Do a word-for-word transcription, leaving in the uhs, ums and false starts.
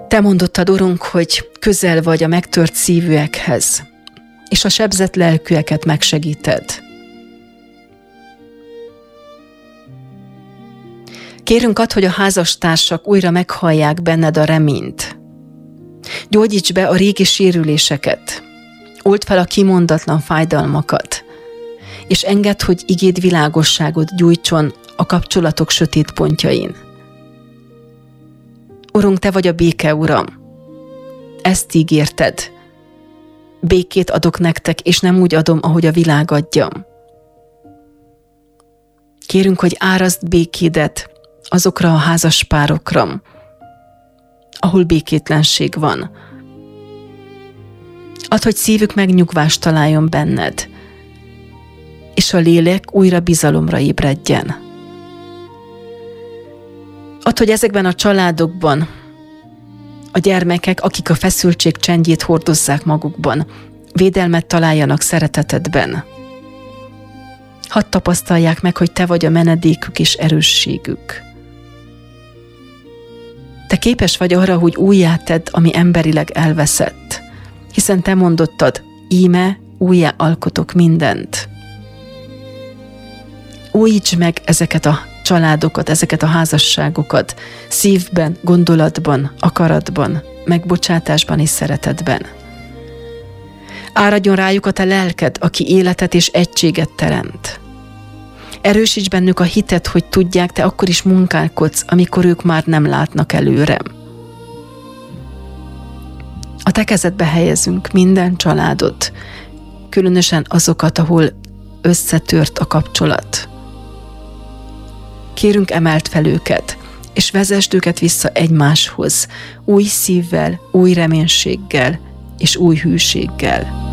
Te mondottad, Urunk, hogy közel vagy a megtört szívűekhez, és a sebzett lelkűeket megsegíted. Kérünk, add, hogy a házastársak újra meghallják benned a reményt. Gyógyíts be a régi sérüléseket, old fel a kimondatlan fájdalmakat, és engedd, hogy igéd világosságot gyújtson a kapcsolatok sötét pontjain. Urunk, Te vagy a béke Ura. Ezt ígérted. Békét adok nektek, és nem úgy adom, ahogy a világ adja. Kérünk, hogy áraszd békédet azokra a házaspárokra, ahol békétlenség van. Add, hogy szívük megnyugvást találjon benned, és a lélek újra bizalomra ébredjen. Add, hogy ezekben a családokban a gyermekek, akik a feszültség csendjét hordozzák magukban, védelmet találjanak szeretetedben. Hadd tapasztalják meg, hogy Te vagy a menedékük és erősségük. Te képes vagy arra, hogy újjá tedd, ami emberileg elveszett, hiszen Te mondottad, íme újjá alkotok mindent. Újítsd meg ezeket a családokat, ezeket a házasságokat szívben, gondolatban, akaratban, megbocsátásban és szeretetben. Áradjon rájuk a Te lelked, aki életet és egységet teremt. Erősíts bennük a hitet, hogy tudják, Te akkor is munkálkodsz, amikor ők már nem látnak előre. A Te kezedbe helyezünk minden családot, különösen azokat, ahol összetört a kapcsolat. Kérünk, emeld fel őket, és vezesd őket vissza egymáshoz, új szívvel, új reménységgel és új hűséggel.